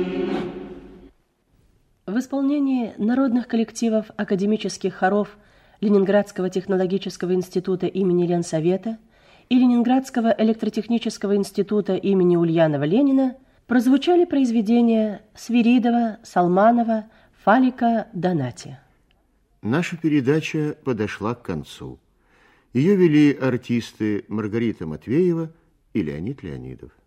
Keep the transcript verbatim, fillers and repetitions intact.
В исполнении народных коллективов академических хоров Ленинградского технологического института имени Ленсовета и Ленинградского электротехнического института имени Ульянова-Ленина прозвучали произведения Свиридова, Салманова, Фалика, Донати. Наша передача подошла к концу. Ее вели артисты Маргарита Матвеева и Леонид Леонидов.